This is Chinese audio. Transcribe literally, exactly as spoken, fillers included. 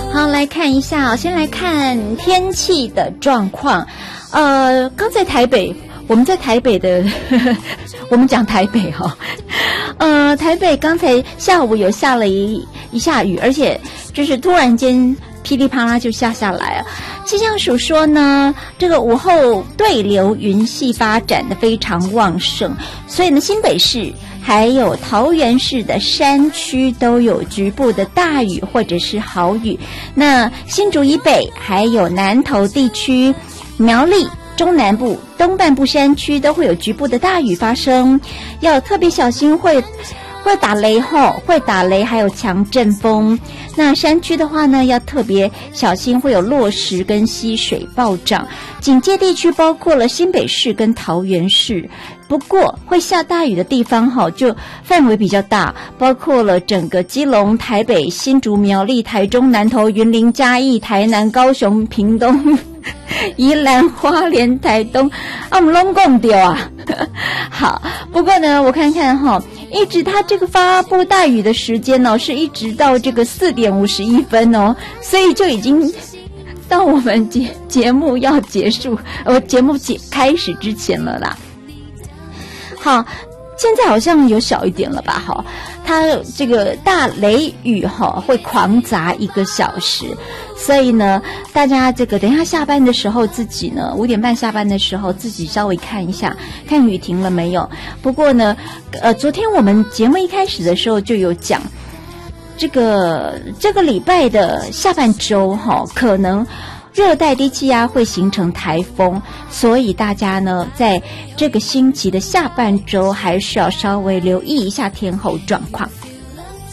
好，来看一下，先来看天气的状况。呃，刚在台北，我们在台北的，呵呵我们讲台北哈、哦，呃，台北刚才下午有下了一一下雨，而且就是突然间噼里啪啦就下下来了。气象署说呢，这个午后对流云系发展的非常旺盛，所以呢，新北市还有桃园市的山区都有局部的大雨或者是豪雨。那新竹以北还有南投地区、苗栗中南部东半部山区都会有局部的大雨发生，要特别小心会会打雷吼，会打雷还有强阵风。那山区的话呢，要特别小心会有落石跟溪水暴涨。警戒地区包括了新北市跟桃园市，不过会下大雨的地方哈，就范围比较大，包括了整个基隆、台北、新竹、苗栗、台中、南投、云林、嘉义、台南、高雄、屏东、宜兰、花莲、台东，啊，我们拢讲掉啊。好，不过呢，我看看哈，一直它这个发布大雨的时间呢、哦，是一直到这个四点五十一分哦，所以就已经到我们节节目要结束，呃，节目结开始之前了啦。好，现在好像有小一点了吧？哈，它这个大雷雨哈会狂砸一个小时，所以呢，大家这个等一下下班的时候，自己呢五点半下班的时候，自己稍微看一下，看雨停了没有。不过呢，呃，昨天我们节目一开始的时候就有讲，这个这个礼拜的下半周哈，可能热带低气压会形成台风，所以大家呢，在这个星期的下半周还是要稍微留意一下天候状况。